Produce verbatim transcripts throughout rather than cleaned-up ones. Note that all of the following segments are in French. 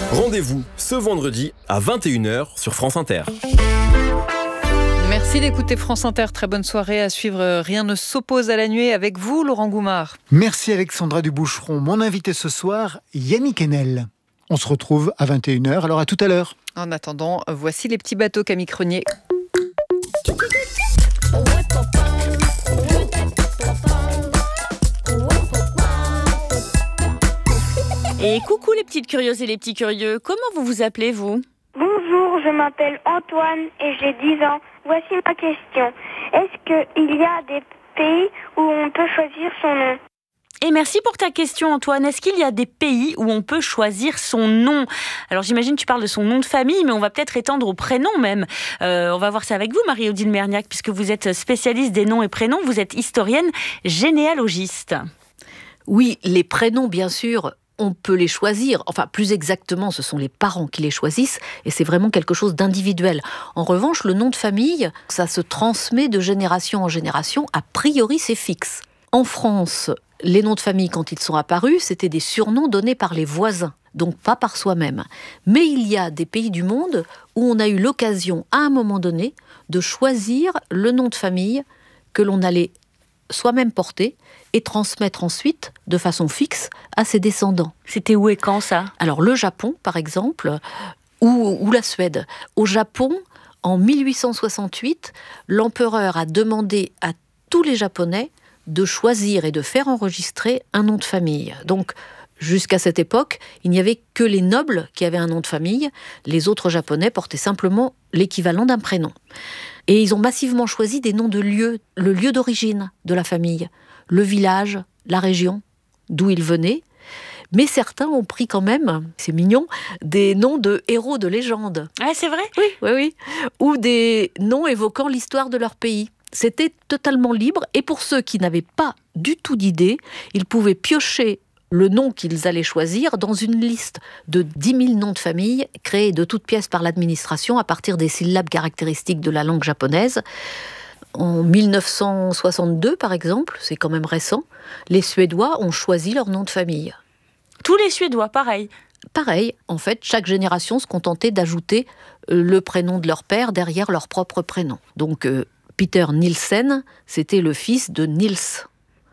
Rendez-vous ce vendredi à vingt et une heures sur France Inter. Merci d'écouter France Inter. Très bonne soirée à suivre. Rien ne s'oppose à la nuée avec vous, Laurent Goumard. Merci Alexandra Duboucheron. Mon invité ce soir, Yannick Enel. On se retrouve à vingt et une heures, alors à tout à l'heure. En attendant, voici les petits bateaux Camille Cronier. Et coucou les petites curieuses et les petits curieux, comment vous vous appelez vous ? Bonjour, je m'appelle Antoine et j'ai dix ans. Voici ma question. Est-ce qu'il y a des pays où on peut choisir son nom ? Et merci pour ta question Antoine. Est-ce qu'il y a des pays où on peut choisir son nom ? Alors j'imagine que tu parles de son nom de famille, mais on va peut-être étendre au prénom même. Euh, on va voir ça avec vous Marie-Odile Merniac, puisque vous êtes spécialiste des noms et prénoms. Vous êtes historienne généalogiste. Oui, les prénoms bien sûr, on peut les choisir. Enfin, plus exactement, ce sont les parents qui les choisissent et c'est vraiment quelque chose d'individuel. En revanche, le nom de famille, ça se transmet de génération en génération. A priori, c'est fixe. En France, les noms de famille, quand ils sont apparus, c'était des surnoms donnés par les voisins, donc pas par soi-même. Mais il y a des pays du monde où on a eu l'occasion, à un moment donné, de choisir le nom de famille que l'on allait soi-même porter et transmettre ensuite de façon fixe à ses descendants. C'était où et quand ça ? Alors le Japon, par exemple, ou, ou la Suède. Au Japon, en mille huit cent soixante-huit, l'empereur a demandé à tous les Japonais de choisir et de faire enregistrer un nom de famille. Donc, jusqu'à cette époque, il n'y avait que les nobles qui avaient un nom de famille. Les autres Japonais portaient simplement l'équivalent d'un prénom. Et ils ont massivement choisi des noms de lieux, le lieu d'origine de la famille, le village, la région, d'où ils venaient. Mais certains ont pris quand même, c'est mignon, des noms de héros de légende. Ah, c'est vrai ? Oui, oui, oui. Ou des noms évoquant l'histoire de leur pays. C'était totalement libre. Et pour ceux qui n'avaient pas du tout d'idée, ils pouvaient piocher le nom qu'ils allaient choisir dans une liste de dix mille noms de famille créés de toutes pièces par l'administration à partir des syllabes caractéristiques de la langue japonaise. En mille neuf cent soixante-deux, par exemple, c'est quand même récent, les Suédois ont choisi leur nom de famille. Tous les Suédois, pareil. Pareil, en fait, chaque génération se contentait d'ajouter le prénom de leur père derrière leur propre prénom. Donc, euh, Peter Nielsen, c'était le fils de Niels.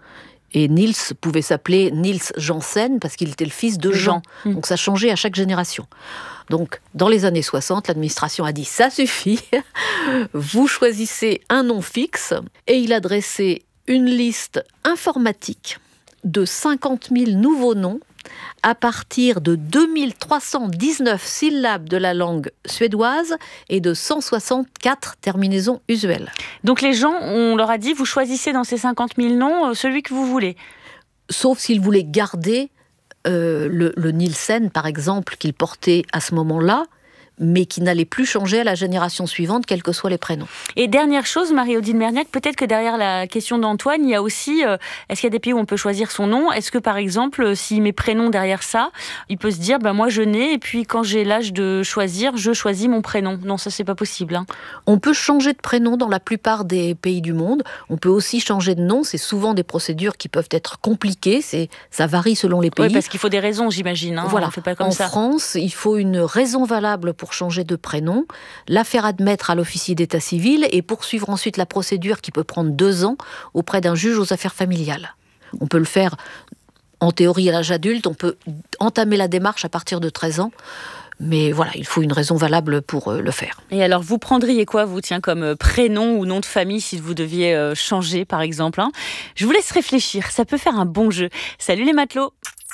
Et Niels pouvait s'appeler Niels Janssen parce qu'il était le fils de Jean. Jean. Donc ça changeait à chaque génération. Donc dans les années soixante, l'administration a dit « ça suffit, vous choisissez un nom fixe » et il a dressé une liste informatique de cinquante mille nouveaux noms à partir de deux mille trois cent dix-neuf syllabes de la langue suédoise et de cent soixante-quatre terminaisons usuelles. Donc les gens, on leur a dit, vous choisissez dans ces cinquante mille noms celui que vous voulez. Sauf s'ils voulaient garder euh, le, le Nielsen, par exemple, qu'ils portaient à ce moment-là, mais qui n'allait plus changer à la génération suivante, quels que soient les prénoms. Et dernière chose, Marie-Odile Merniac, peut-être que derrière la question d'Antoine, il y a aussi, euh, est-ce qu'il y a des pays où on peut choisir son nom ? Est-ce que, par exemple, s'il met prénom derrière ça, il peut se dire, ben, moi je nais, et puis quand j'ai l'âge de choisir, je choisis mon prénom. Non, ça c'est pas possible. Hein. On peut changer de prénom dans la plupart des pays du monde. On peut aussi changer de nom. C'est souvent des procédures qui peuvent être compliquées. C'est, ça varie selon les pays. Oui, parce qu'il faut des raisons, j'imagine. Hein. Voilà. On fait pas comme en ça. France, il faut une raison valable pour changer de prénom, la faire admettre à l'officier d'état civil et poursuivre ensuite la procédure qui peut prendre deux ans auprès d'un juge aux affaires familiales. On peut le faire en théorie à l'âge adulte, on peut entamer la démarche à partir de treize ans, mais voilà, il faut une raison valable pour le faire. Et alors, vous prendriez quoi, vous, tiens, comme prénom ou nom de famille si vous deviez changer, par exemple, hein ? Je vous laisse réfléchir, ça peut faire un bon jeu. Salut les matelots !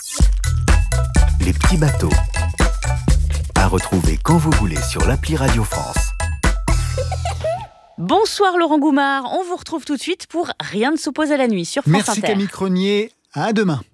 Les petits bateaux. À retrouver quand vous voulez sur l'appli Radio France. Bonsoir Laurent Goumard, on vous retrouve tout de suite pour Rien ne s'oppose à la nuit sur France Merci Inter. Camille Cronier, à demain.